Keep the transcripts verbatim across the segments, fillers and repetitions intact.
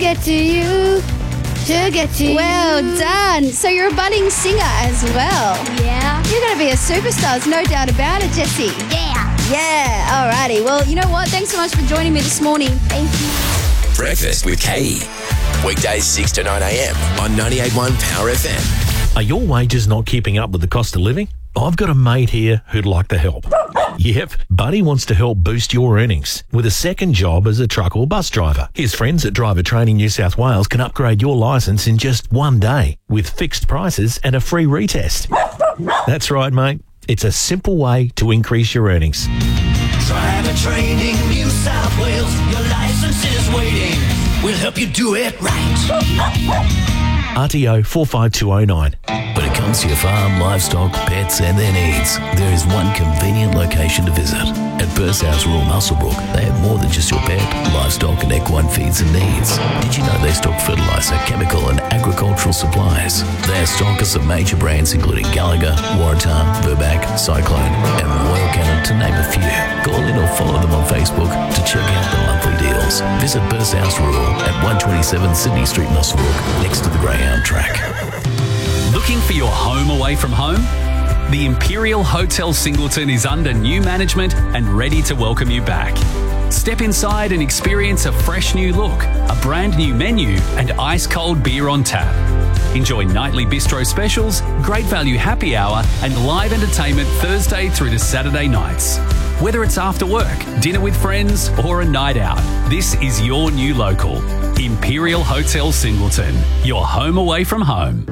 Get to you, to get to Well you. done. So you're a budding singer as well. Yeah. You're going to be a superstar, there's no doubt about it, Jessie. Yeah. Yeah, alrighty. Well, you know what? Thanks so much for joining me this morning. Thank you. Breakfast with K E. Weekdays six to nine a.m. on ninety-eight point one Power F M. Are your wages not keeping up with the cost of living? I've got a mate here who'd like to help. Yep, Buddy wants to help boost your earnings with a second job as a truck or bus driver. His friends at Driver Training New South Wales can upgrade your licence in just one day with fixed prices and a free retest. That's right, mate. It's a simple way to increase your earnings. Driver Training New South Wales, your license is waiting. We'll help you do it right. R T O four five two oh nine. When it comes to your farm, livestock, pets and their needs, there is one convenient location to visit. At Bursthouse Rural Muswellbrook, they have more than just your pet, livestock and equine feeds and needs. Did you know they stock fertiliser, chemical and agricultural supplies? They are stockers of major brands including Gallagher, Waratah, Verbac, Cyclone and Royal Canin to name a few. Call in or follow them on Facebook to check out the monthly deals. Visit Bursthouse Rural at one twenty-seven Sydney Street, Muswellbrook, next to the Greyhound track. Looking for your home away from home? The Imperial Hotel Singleton is under new management and ready to welcome you back. Step inside and experience a fresh new look, a brand new menu and ice-cold beer on tap. Enjoy nightly bistro specials, great value happy hour and live entertainment Thursday through to Saturday nights. Whether it's after work, dinner with friends or a night out, this is your new local. Imperial Hotel Singleton, your home away from home.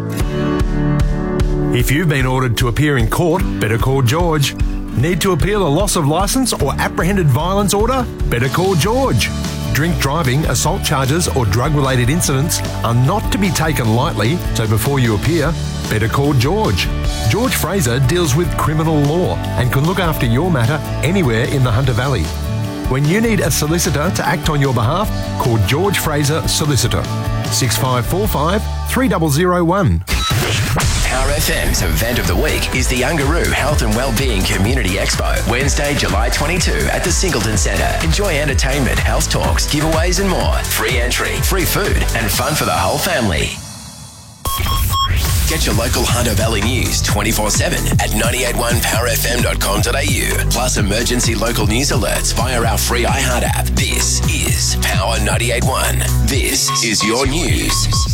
If you've been ordered to appear in court, better call George. Need to appeal a loss of licence or apprehended violence order? Better call George. Drink driving, assault charges or drug-related incidents are not to be taken lightly, so before you appear, better call George. George Fraser deals with criminal law and can look after your matter anywhere in the Hunter Valley. When you need a solicitor to act on your behalf, call George Fraser Solicitor. six five four five, three zero zero one. Power F M's event of the week is the Ungaroo Health and Wellbeing Community Expo, Wednesday, July twenty-second at the Singleton Centre. Enjoy entertainment, health talks, giveaways and more. Free entry, free food and fun for the whole family. Get your local Hunter Valley news twenty-four seven at nine eight one power f m dot com dot a u. Plus emergency local news alerts via our free iHeart app. This is Power ninety-eight point one. This is your news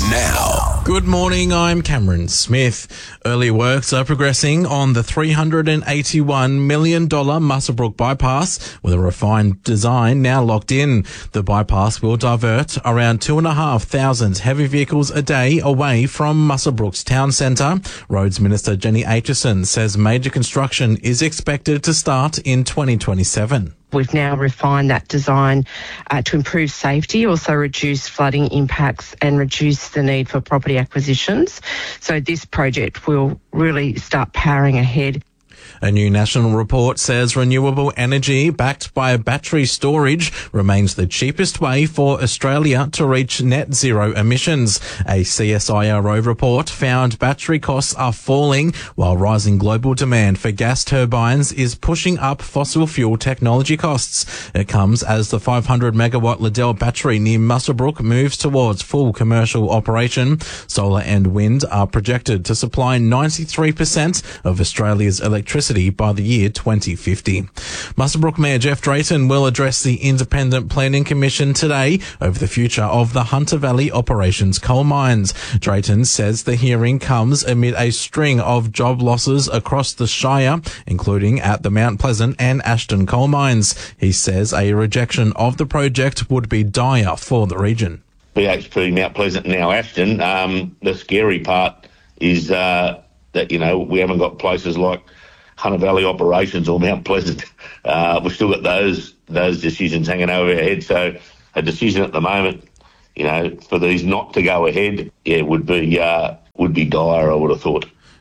now. Good morning, I'm Cameron Smith. Early works are progressing on the three hundred eighty-one million dollars Muswellbrook bypass with a refined design now locked in. The bypass will divert around two and a half thousand heavy vehicles a day away from Muswellbrook's town centre. Roads Minister Jenny Aitchison says major construction is expected to start in twenty twenty-seven. We've now refined that design uh, to improve safety, also reduce flooding impacts and reduce the need for property acquisitions. So this project will really start powering ahead. A new national report says renewable energy backed by battery storage remains the cheapest way for Australia to reach net zero emissions. A C S I R O report found battery costs are falling while rising global demand for gas turbines is pushing up fossil fuel technology costs. It comes as the five hundred megawatt Liddell battery near Muswellbrook moves towards full commercial operation. Solar and wind are projected to supply ninety-three percent of Australia's electricity by the year twenty fifty. Muswellbrook Mayor Jeff Drayton will address the Independent Planning Commission today over the future of the Hunter Valley Operations coal mines. Drayton says the hearing comes amid a string of job losses across the Shire, including at the Mount Pleasant and Ashton coal mines. He says a rejection of the project would be dire for the region. B H P, Mount Pleasant and now Ashton, um, the scary part is uh, that, you know, we haven't got places like Hunter Valley Operations or Mount Pleasant. Uh, we've still got those those decisions hanging over our head. So a decision at the moment, you know, for these not to go ahead, yeah, would be uh, would be dire, I would have thought.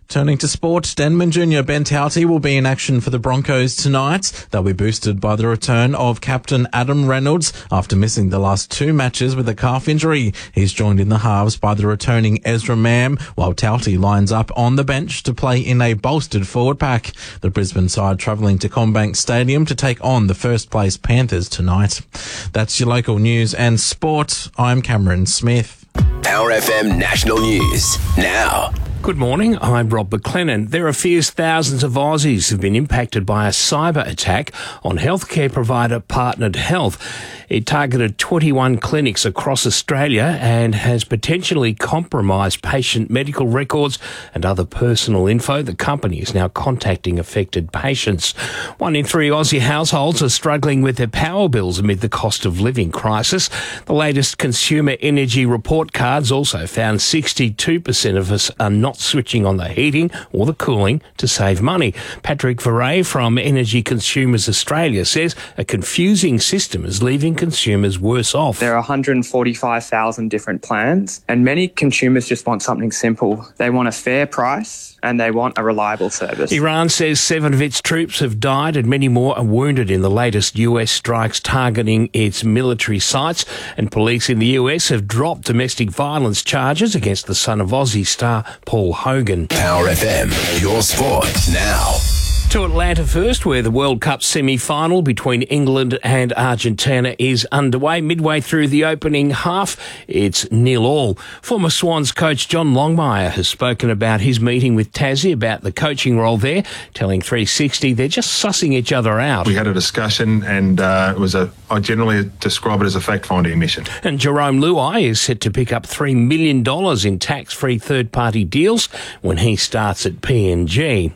Turning to sport, Denman Junior Ben Tauti will be in action for the Broncos tonight. They'll be boosted by the return of captain Adam Reynolds after missing the last two matches with a calf injury. He's joined in the halves by the returning Ezra Mam, while Tauti lines up on the bench to play in a bolstered forward pack. The Brisbane side travelling to CommBank Stadium to take on the first place Panthers tonight. That's your local news and sport. I'm Cameron Smith. Power F M National News now. Good morning, I'm Rob McLennan. There are fears thousands of Aussies have been impacted by a cyber attack on healthcare provider Partnered Health. It targeted twenty-one clinics across Australia and has potentially compromised patient medical records and other personal info. The company is now contacting affected patients. One in three Aussie households are struggling with their power bills amid the cost of living crisis. The latest consumer energy report cards also found sixty-two percent of us are not switching on the heating or the cooling to save money. Patrick Verret from Energy Consumers Australia says a confusing system is leaving consumers worse off. There are one hundred forty-five thousand different plans, and many consumers just want something simple. They want a fair price and they want a reliable service. Iran says seven of its troops have died and many more are wounded in the latest U S strikes targeting its military sites, and police in the U S have dropped domestic violence charges against the son of Aussie star Paul Hogan. Power F M, your sport now. To Atlanta first, where the World Cup semi-final between England and Argentina is underway. Midway through the opening half, it's nil all. Former Swans coach John Longmire has spoken about his meeting with Tassie about the coaching role there, telling three sixty they're just sussing each other out. We had a discussion and uh, it was a, I generally describe it as a fact-finding mission. And Jerome Luai is set to pick up three million dollars in tax-free third-party deals when he starts at P N G.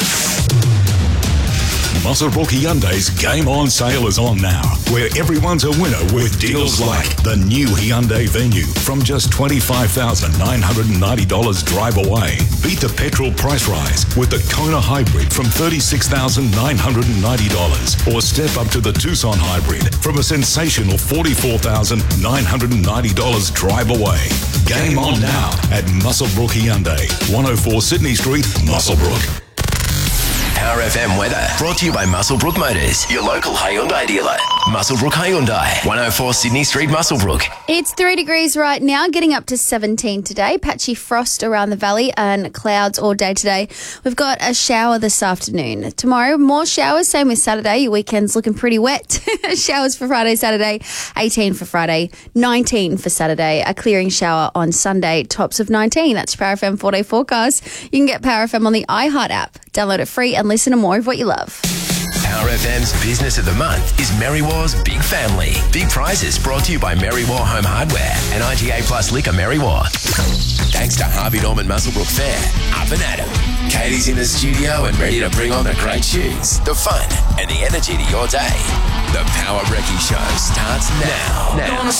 Muswellbrook Hyundai's Game On sale is on now, where everyone's a winner with deals like the new Hyundai Venue from just twenty-five thousand nine hundred ninety dollars drive away. Beat the petrol price rise with the Kona Hybrid from thirty-six thousand nine hundred ninety dollars, or step up to the Tucson Hybrid from a sensational forty-four thousand nine hundred ninety dollars drive away. Game on now at Muswellbrook Hyundai, one oh four Sydney Street, Muswellbrook. Power F M weather brought to you by Muswellbrook Motors, your local Hyundai dealer. Muswellbrook Hyundai, one oh four Sydney Street, Muswellbrook. It's three degrees right now, getting up to seventeen today. Patchy frost around the valley and clouds all day today. We've got a shower this afternoon. Tomorrow, more showers, same with Saturday. Your weekend's looking pretty wet. Showers for Friday, Saturday, eighteen for Friday, nineteen for Saturday. A clearing shower on Sunday, tops of nineteen. That's Power F M four-day forecast. You can get Power F M on the iHeart app. Download it free and listen to more of what you love. Power F M's Business of the Month is Mary War's Big Family. Big prizes brought to you by Mary War Home Hardware and I G A Plus Liquor Mary War. Thanks to Harvey Norman Muswellbrook Fair, up and at 'em. Katie's in the studio and ready to bring on the great tunes, the fun and the energy to your day. The Power Brekkie Show starts now. now.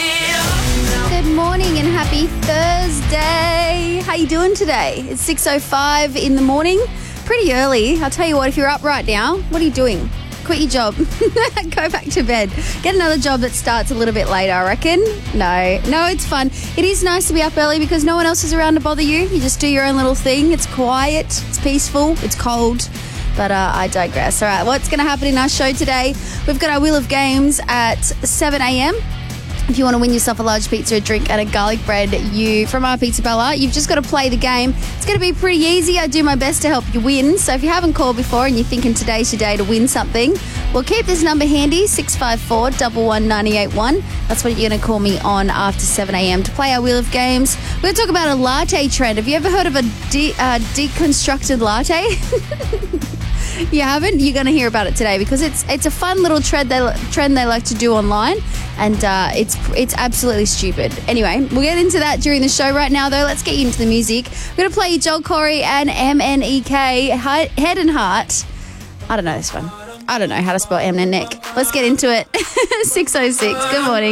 Good morning and happy Thursday. How you doing today? It's six oh five in the morning. Pretty early. I'll tell you what, if you're up right now, what are you doing? Quit your job. Go back to bed. Get another job that starts a little bit later, I reckon. No, no, it's fun. It is nice to be up early because no one else is around to bother you. You just do your own little thing. It's quiet. It's peaceful. It's cold. But uh, I digress. All right, what's going to happen in our show today? We've got our Wheel of Games at seven a.m. If you want to win yourself a large pizza, a drink and a garlic bread, you from our Pizza Bella, you've just got to play the game. It's going to be pretty easy. I do my best to help you win. So if you haven't called before and you're thinking today's your day to win something, well, keep this number handy, six five four, one one nine eight one. That's what you're going to call me on after seven a.m. to play our Wheel of Games. We're going to talk about a latte trend. Have you ever heard of a de- uh, deconstructed latte? You haven't? You're going to hear about it today because it's it's a fun little trend they trend they like to do online, and uh, it's it's absolutely stupid. Anyway, we'll get into that during the show. Right now, though, let's get you into the music. We're going to play you Joel Corey and M N E K, Head and Heart. I don't know this one. I don't know how to spell M and Nick. Let's get into it. six oh six. Good morning.